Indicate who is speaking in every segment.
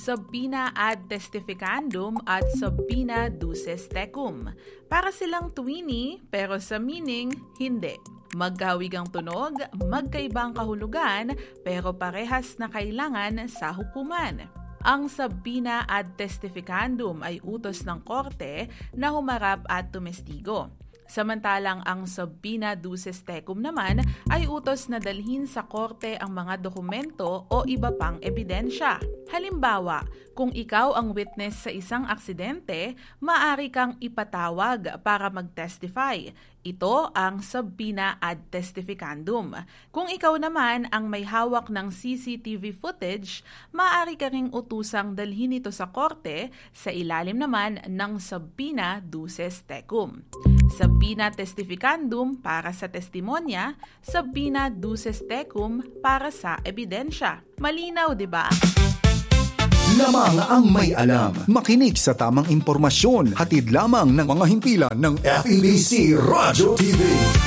Speaker 1: subpoena ad testificandum at subpoena duces tecum. Para silang twinny pero sa meaning, hindi. Magkahawig ang tunog, magkaibang kahulugan, pero parehas na kailangan sa hukuman. Ang subpoena ad testificandum ay utos ng korte na humarap at tumestigo. Samantalang ang subpoena duces tecum naman ay utos na dalhin sa korte ang mga dokumento o iba pang ebidensya. Halimbawa, kung ikaw ang witness sa isang aksidente, maaari kang ipatawag para mag-testify. Ito ang subpoena ad testificandum. Kung ikaw naman ang may hawak ng CCTV footage, maaari ka ring utusang dalhin ito sa korte sa ilalim naman ng subpoena duces tecum. Subpoena testificandum para sa testimonya, subpoena duces tecum para sa ebidensya. Malinaw, di ba?
Speaker 2: Lamang ang may alam. Makinig sa tamang impormasyon. Hatid lamang ng mga himpilan ng FEBC Radyo TV.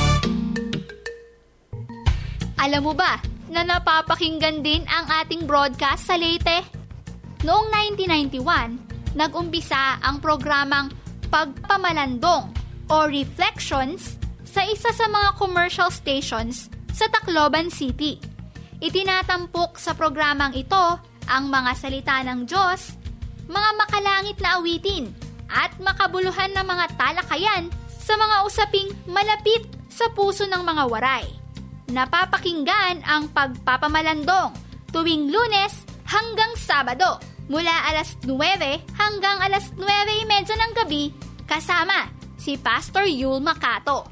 Speaker 3: Alam mo ba na napapakinggan din ang ating broadcast sa Leyte? Noong 1991, nag-umpisa ang programang Pagpamalandong o Reflections sa isa sa mga commercial stations sa Tacloban City. Itinatampok sa programang ito ang mga salita ng Diyos, mga makalangit na awitin, at makabuluhan na mga talakayan sa mga usaping malapit sa puso ng mga waray. Napapakinggan ang Pagpapamalandong tuwing Lunes hanggang Sabado mula alas 9 hanggang alas 9:30 ng gabi kasama si Pastor Yul Macato.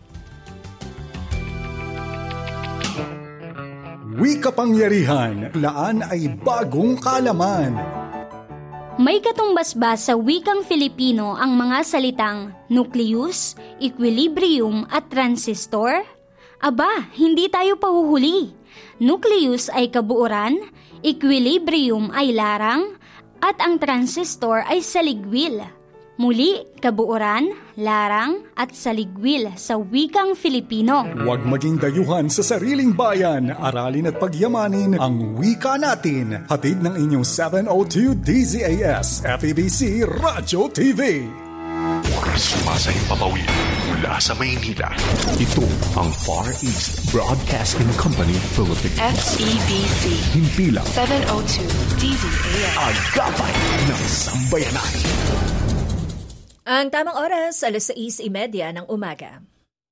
Speaker 2: Wika-pangyarihan, laan ay bagong kalaman.
Speaker 4: May katumbas ba sa wikang Filipino ang mga salitang nucleus, equilibrium at transistor? Aba, hindi tayo pahuhuli. Nucleus ay kabuuran, equilibrium ay larang, at ang transistor ay saligwil. Muli, kabuuran, larang at saligwil sa wikang Filipino.
Speaker 2: Huwag maging dayuhan sa sariling bayan. Aralin at pagyamanin ang wika natin. Hatid ng inyong 702 DZAS FEBC Radyo TV.
Speaker 5: Sumasahing papawid mula sa Maynila. Ito ang Far East Broadcasting Company Philippines.
Speaker 6: FEBC
Speaker 5: Himpilang
Speaker 6: 702 DZAS.
Speaker 5: Agapay ng Sambayanan.
Speaker 7: Ang tamang oras, alas 6:30 ng umaga.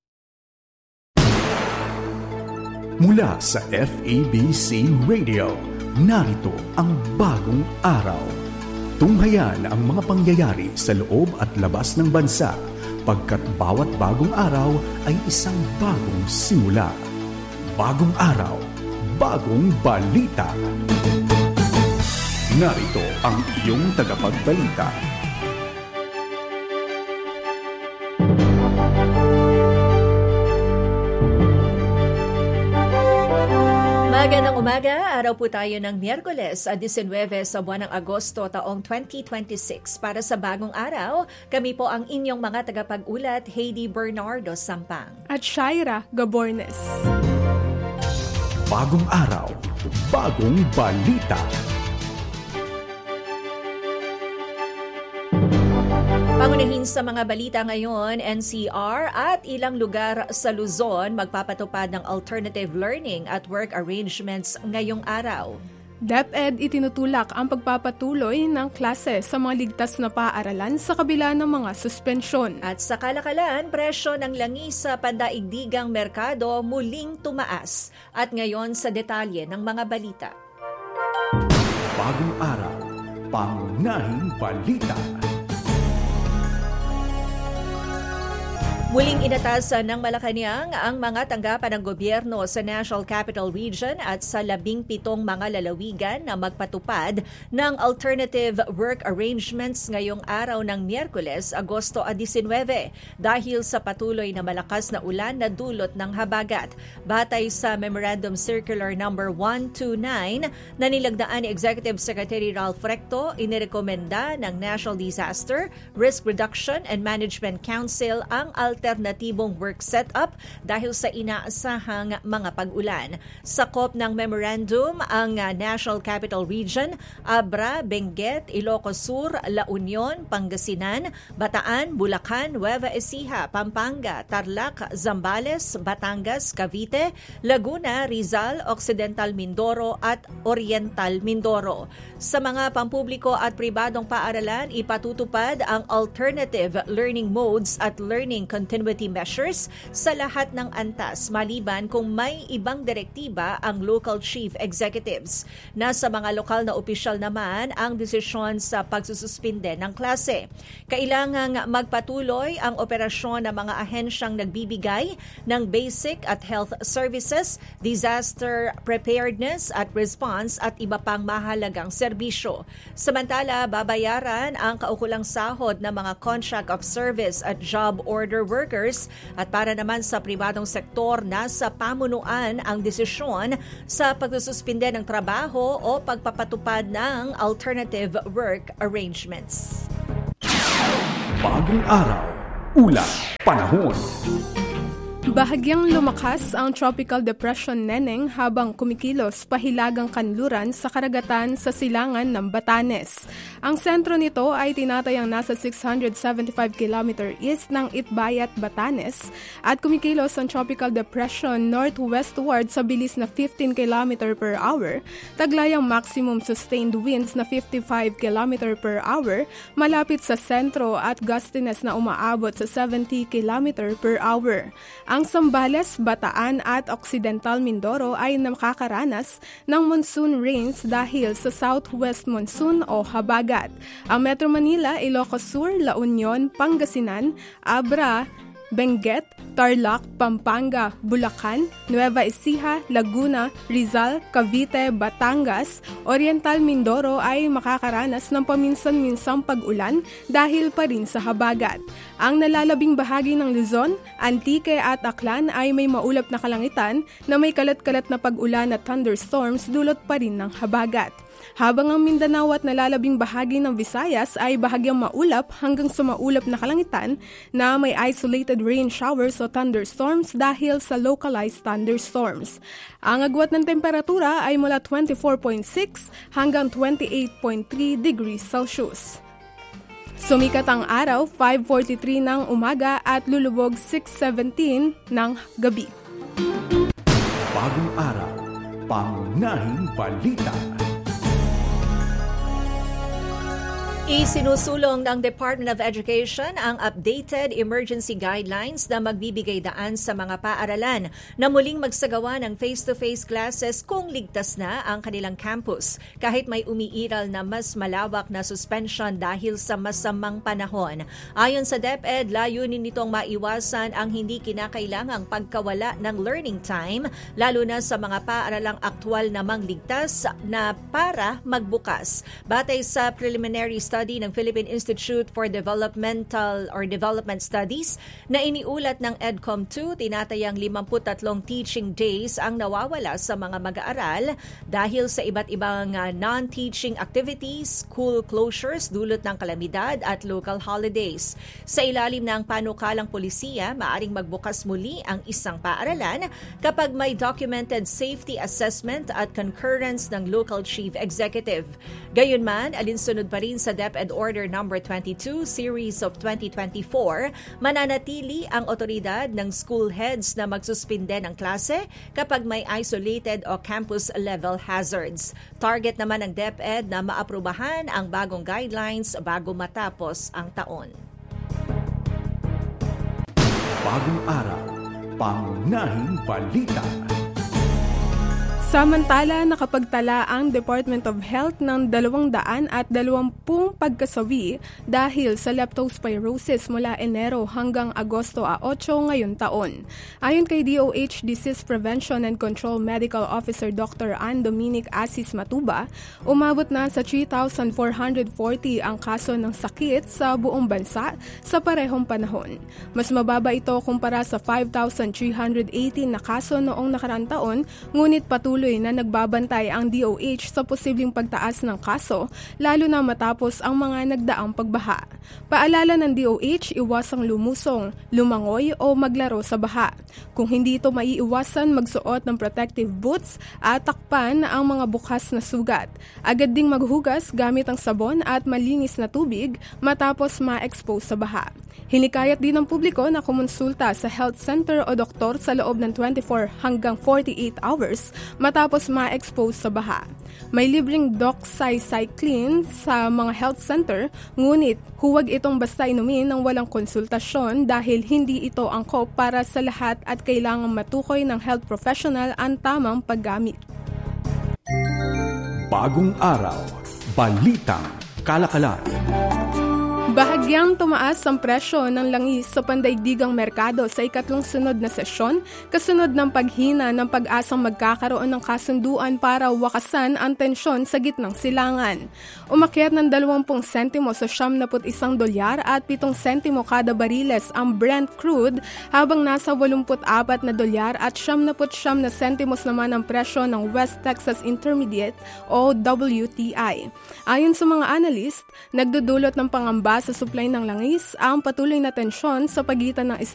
Speaker 2: Mula sa FEBC Radio, narito ang bagong araw. Tunghayan ang mga pangyayari sa loob at labas ng bansa, pagkat bawat bagong araw ay isang bagong simula. Bagong araw, bagong balita. Narito ang iyong tagapagbalita.
Speaker 7: Magandang umaga, araw po tayo ng Miyerkules, 19 sa buwan ng Agosto taong 2026. Para sa bagong araw, kami po ang inyong mga tagapag-ulat, Heidi Bernardo Sampang
Speaker 8: at Shaira Gabornes.
Speaker 2: Bagong araw, bagong balita.
Speaker 7: Pangunahin sa mga balita ngayon, NCR at ilang lugar sa Luzon magpapatupad ng alternative learning at work arrangements ngayong araw.
Speaker 8: DepEd itinutulak ang pagpapatuloy ng klase sa mga ligtas na paaralan sa kabila ng mga suspensyon.
Speaker 7: At sa kalakalan, presyo ng langis sa pandaigdigang merkado muling tumaas. At ngayon sa detalye ng mga balita.
Speaker 2: Bagong araw, pangunahing balita.
Speaker 7: Muling inatasan ng Malacanang ang mga tanggapan ng gobyerno sa National Capital Region at sa 17 mga lalawigan na magpatupad ng alternative work arrangements ngayong araw ng Miyerkules, Agosto 19, dahil sa patuloy na malakas na ulan na dulot ng habagat. Batay sa Memorandum Circular No. 129 na nilagdaan ni Executive Secretary Ralph Recto, inirekomenda ng National Disaster, Risk Reduction and Management Council ang alternative alternatibong work setup dahil sa inaasahang mga pag-ulan. Sakop ng memorandum ang National Capital Region, Abra, Benguet, Ilocos Sur, La Union, Pangasinan, Bataan, Bulacan, Nueva Ecija, Pampanga, Tarlac, Zambales, Batangas, Cavite, Laguna, Rizal, Occidental Mindoro at Oriental Mindoro. Sa mga pampubliko at pribadong paaralan, ipatutupad ang alternative learning modes at learning continuity measures sa lahat ng antas maliban kung may ibang direktiba ang local chief executives. Nasa mga lokal na opisyal naman ang desisyon sa pagsususpinde ng klase. Kailangang magpatuloy ang operasyon ng mga ahensyang nagbibigay ng basic at health services, disaster preparedness at response at iba pang mahalagang serbisyo. Samantala, babayaran ang kaukulang sahod ng mga contract of service at job order workers at para naman sa pribadong sektor, nasa pamunuan ang desisyon sa pagsususpinde ng trabaho o pagpapatupad ng alternative work arrangements.
Speaker 2: Bagong araw, ulat, panahon.
Speaker 8: Bahagyang lumakas ang Tropical Depression Neneng habang kumikilos pahilagang kanluran sa karagatan sa silangan ng Batanes. Ang sentro nito ay tinatayang nasa 675 km east ng Itbayat, Batanes at kumikilos ang Tropical Depression northwestward sa bilis na 15 km per hour, taglayang maximum sustained winds na 55 km per hour malapit sa sentro at gustiness na umaabot sa 70 km per hour. Ang Zambales, Bataan at Occidental Mindoro ay nakakaranas ng monsoon rains dahil sa southwest monsoon o habagat. Ang Metro Manila, Ilocos Sur, La Union, Pangasinan, Abra, Benguet, Tarlac, Pampanga, Bulacan, Nueva Ecija, Laguna, Rizal, Cavite, Batangas, Oriental Mindoro ay makakaranas ng paminsan-minsang pag-ulan dahil pa rin sa habagat. Ang nalalabing bahagi ng Luzon, Antique at Aklan ay may maulap na kalangitan na may kalat-kalat na pag-ulan at thunderstorms dulot pa rin ng habagat. Habang ang Mindanao at nalalabing bahagi ng Visayas ay bahagyang maulap hanggang sa maulap na kalangitan na may isolated rain showers o thunderstorms dahil sa localized thunderstorms. Ang agwat ng temperatura ay mula 24.6 hanggang 28.3 degrees Celsius. Sumikat ang araw 5:43 ng umaga at lulubog 6:17 ng gabi.
Speaker 2: Bagong araw, pangunahing balita.
Speaker 7: Isinusulong ng Department of Education ang updated emergency guidelines na magbibigay daan sa mga paaralan na muling magsagawa ng face-to-face classes kung ligtas na ang kanilang campus, kahit may umiiral na mas malawak na suspension dahil sa masamang panahon. Ayon sa DepEd, layunin nitong maiwasan ang hindi kinakailangang pagkawala ng learning time, lalo na sa mga paaralang aktwal namang ligtas na para magbukas. Batay sa preliminary study ng Philippine Institute for Development Studies na iniulat ng EDCOM2, tinatayang 53 teaching days ang nawawala sa mga mag-aaral dahil sa iba't ibang non-teaching activities, school closures dulot ng kalamidad at local holidays. Sa ilalim ng panukalang polisiya, maaring magbukas muli ang isang paaralan kapag may documented safety assessment at concurrence ng local chief executive. Gayunman, alinsunod pa rin sa DepEd Order No. 22 Series of 2024, mananatili ang otoridad ng school heads na magsuspinde ng klase kapag may isolated o campus-level hazards. Target naman ng DepEd na maaprubahan ang bagong guidelines bago matapos ang taon.
Speaker 2: Bagong araw, pangunahing balita.
Speaker 8: Samantala, nakapagtala ang Department of Health ng 220 pagkasawi dahil sa leptospirosis mula Enero hanggang Agosto 8 ngayon taon. Ayon kay DOH Disease Prevention and Control Medical Officer Dr. Ann Dominic Asis Matuba, umabot na sa 3,440 ang kaso ng sakit sa buong bansa sa parehong panahon. Mas mababa ito kumpara sa 5,318 na kaso noong nakaraang taon, ngunit patuloy patuloy na nagbabantay ang DOH sa posibleng pagtaas ng kaso, lalo na matapos ang mga nagdaang pagbaha. Paalala ng DOH, iwasang lumusong, lumangoy o maglaro sa baha. Kung hindi ito maiiwasan, magsuot ng protective boots at takpan ang mga bukas na sugat. Agad ding maghugas gamit ang sabon at malinis na tubig matapos ma-expose sa baha. Hinikayat din ng publiko na kumonsulta sa health center o doktor sa loob ng 24 hanggang 48 hours matapos ma-expose sa baha. May libreng doxycycline sa mga health center, ngunit huwag itong basta inumin ng walang konsultasyon dahil hindi ito angkop para sa lahat at kailangang matukoy ng health professional ang tamang paggamit.
Speaker 2: Bagong araw, balitang kalakalan.
Speaker 8: Bahagyang tumaas ang presyo ng langis sa pandaigdigang merkado sa ikatlong sunod na sesyon, kasunod ng paghina ng pag-asang magkakaroon ng kasunduan para wakasan ang tensyon sa gitnang silangan. Umakyat ng 20 sentimo sa $71 at 7 sentimo kada bariles ang Brent crude, habang nasa $84 at 79 na sentimos naman ang presyo ng West Texas Intermediate o WTI. Ayon sa mga analyst, nagdudulot ng pangamba sa supply ng langis ang patuloy na tensyon sa pagitan ng